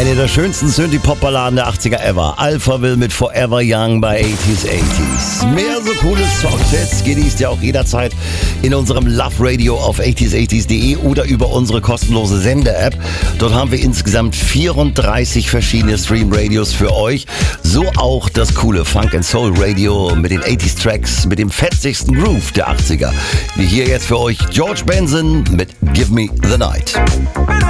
Eine der schönsten Synthie-Pop-Balladen der 80er ever. Alphaville mit Forever Young bei 80s. Mehr so coole Songtits genießt ihr auch jederzeit in unserem Love Radio auf 80s80s.de oder über unsere kostenlose Sender-App. Dort haben wir insgesamt 34 verschiedene Stream-Radios für euch. So auch das coole Funk and Soul Radio mit den 80s-Tracks, mit dem fetzigsten Groove der 80er. Wie hier jetzt für euch George Benson mit Give Me the Night.